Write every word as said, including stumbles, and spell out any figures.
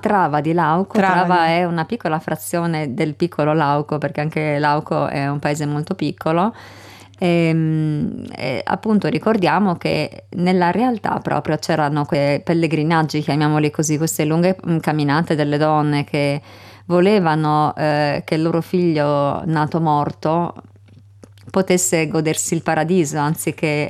Trava di Lauco. Trava Trava di- è una piccola frazione del piccolo Lauco, perché anche Lauco è un paese molto piccolo. E, e appunto ricordiamo che nella realtà proprio c'erano quei pellegrinaggi, chiamiamoli così, queste lunghe mm, camminate delle donne che volevano eh, che il loro figlio nato morto potesse godersi il paradiso anziché